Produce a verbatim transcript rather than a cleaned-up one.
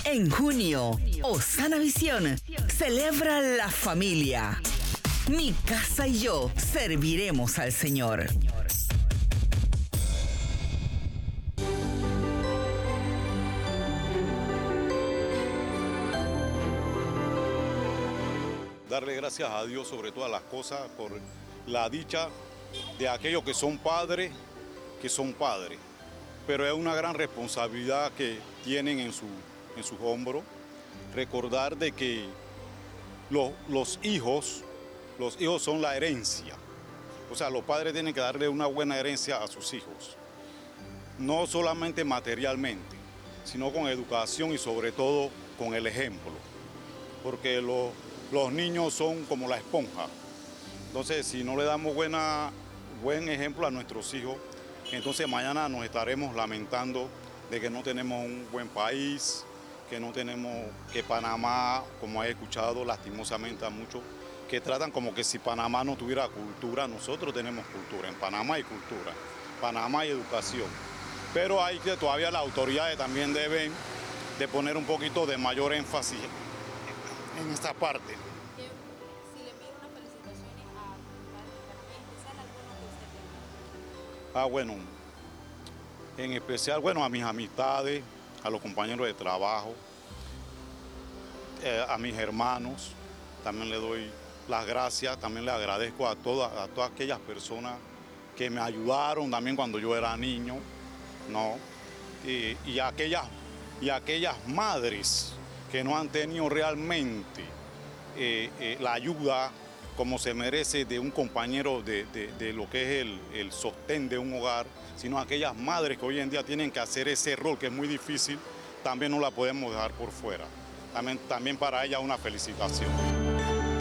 En junio, Osana Visión celebra la familia. Mi casa y yo serviremos al Señor. Darle gracias a Dios sobre todas las cosas por la dicha de aquellos que son padres, que son padres. Pero es una gran responsabilidad que tienen en, su, en sus hombros. Recordar de que los, los hijos, los hijos son la herencia. O sea, los padres tienen que darle una buena herencia a sus hijos. No solamente materialmente, sino con educación y sobre todo con el ejemplo. Porque los, los niños son como la esponja. Entonces, si no le damos buena, buen ejemplo a nuestros hijos, entonces mañana nos estaremos lamentando de que no tenemos un buen país, que no tenemos, que Panamá, como he escuchado lastimosamente a muchos, que tratan como que si Panamá no tuviera cultura. Nosotros tenemos cultura, en Panamá hay cultura, Panamá hay educación. Pero hay que todavía las autoridades también deben de poner un poquito de mayor énfasis en esta parte. Si le envío unas felicitaciones a Panamá, en especial algunos que usted tenga. Ah, bueno, en especial, bueno, a mis amistades, a los compañeros de trabajo, eh, a mis hermanos, también le doy las gracias, también le agradezco a todas, a todas aquellas personas que me ayudaron también cuando yo era niño, ¿no? Y, y, aquellas, y aquellas madres que no han tenido realmente eh, eh, la ayuda como se merece de un compañero de, de, de lo que es el, el sostén de un hogar, sino aquellas madres que hoy en día tienen que hacer ese rol que es muy difícil, también no la podemos dejar por fuera. También, también para ellas una felicitación.